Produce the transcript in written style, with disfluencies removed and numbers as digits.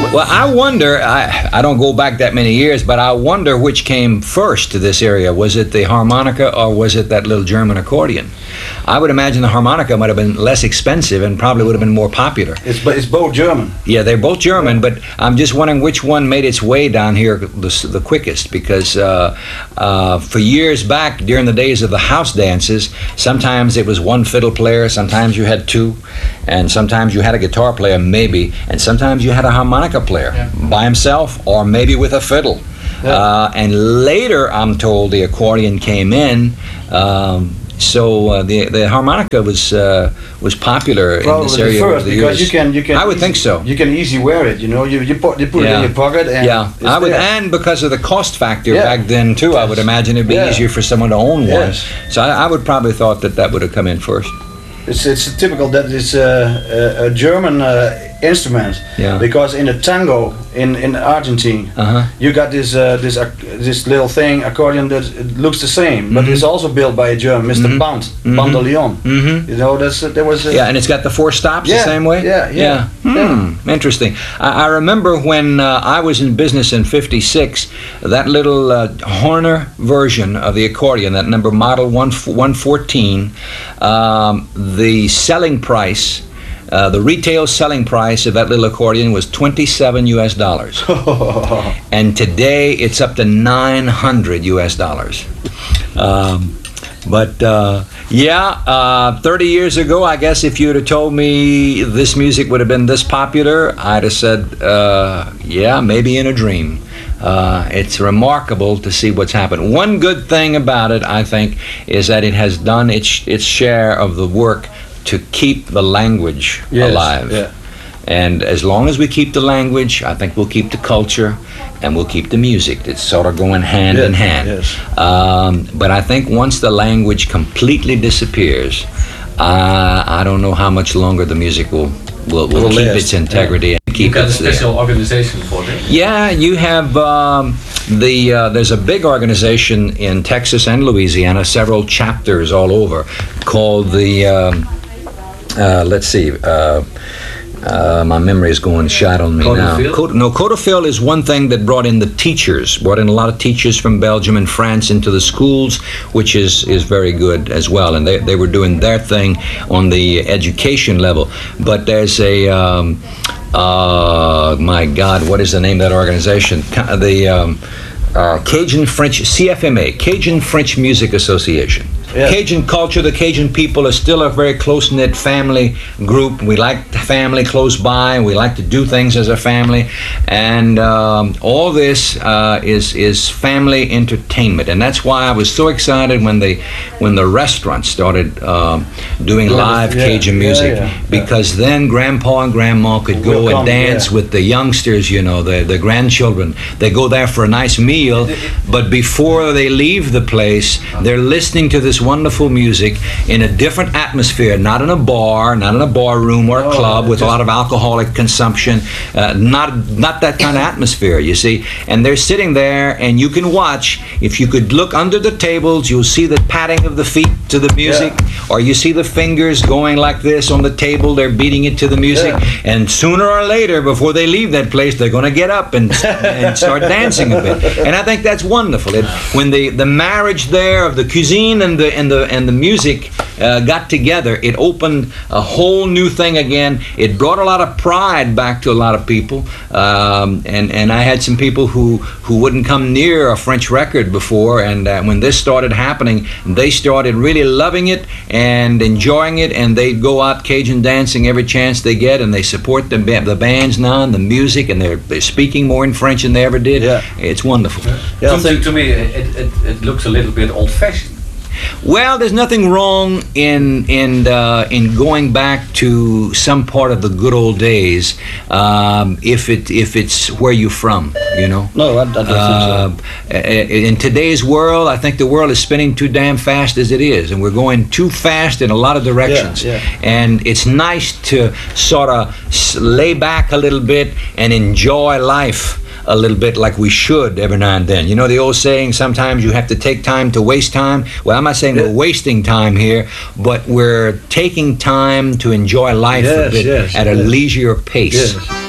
Well, I wonder, I don't go back that many years, but I wonder which came first to this area. Was it the harmonica or was it that little German accordion? I would imagine the harmonica might have been less expensive and probably would have been more popular. It's both German. Yeah, they're both German, but I'm just wondering which one made its way down here the quickest, because for years back, during the days of the house dances, sometimes it was one fiddle player, sometimes you had two, and sometimes you had a guitar player, maybe, and sometimes you had a harmonica player by himself or maybe with a fiddle. Yeah. And later, I'm told, the accordion came in. So the harmonica was popular in this area over the years. Because you can. I would think so. You can easily wear it. You know, you put it in your pocket. And I would, and because of the cost factor back then too, I would imagine it'd be easier for someone to own one. So I would probably thought that would have come in first. It's typical that it's a German instrument, because in the tango in Argentina, you got this little thing, accordion, that it looks the same, but it's also built by a German, Mr. Band de Leon. You know, there was and it's got the four stops the same way. Interesting. I remember when I was in business in '56, that little Horner version of the accordion, that number model 114. The selling price, the retail selling price of that little accordion was $27 US. And today it's up to $900 US. 30 years ago, I guess if you'd have told me this music would have been this popular, I'd have said, maybe in a dream. It's remarkable to see what's happened. One good thing about it, I think, is that it has done its share of the work to keep the language alive. Yeah. And as long as we keep the language, I think we'll keep the culture and we'll keep the music. It's sort of going hand in hand. Yes. But I think once the language completely disappears, I don't know how much longer the music will keep its integrity and keep You've got a special organization for it. Yeah, you have there's a big organization in Texas and Louisiana, several chapters all over, called the my memory is going shot on me now. Codafil is one thing that brought in a lot of teachers from Belgium and France into the schools, which is very good as well. And they were doing their thing on the education level. But there's a, my God, what is the name of that organization? Cajun French, CFMA, Cajun French Music Association. Yeah. Cajun culture, the Cajun people are still a very close-knit family group. We like the family close by. We like to do things as a family. And all this is family entertainment. And that's why I was so excited when the restaurants started doing live Cajun music. Because then Grandpa and Grandma could go and dance with the youngsters, you know, the grandchildren. They go there for a nice meal, but before they leave the place, they're listening to this wonderful music in a different atmosphere, not in a bar room or a club with a lot of alcoholic consumption, not that kind of atmosphere, you see. And they're sitting there, and you can watch. If you could look under the tables, you'll see the patting of the feet to the music, or you see the fingers going like this on the table. They're beating it to the music, and sooner or later, before they leave that place, they're going to get up and start dancing a bit. And I think that's wonderful. When the marriage there of the cuisine and the music got together, it opened a whole new thing again. It brought a lot of pride back to a lot of people, and I had some people who wouldn't come near a French record before, and when this started happening, they started really loving it and enjoying it, and they'd go out Cajun dancing every chance they get, and they support the bands now and the music, and they're speaking more in French than they ever did. It's wonderful. To me, it looks a little bit old-fashioned. Well, there's nothing wrong in going back to some part of the good old days, if it's where you're from, you know. No, I don't think so. In today's world, I think the world is spinning too damn fast as it is, and we're going too fast in a lot of directions. And it's nice to sort of lay back a little bit and enjoy life a little bit, like we should every now and then. You know the old saying, sometimes you have to take time to waste time? Well, I'm not saying we're wasting time here, but we're taking time to enjoy life a bit at a leisure pace.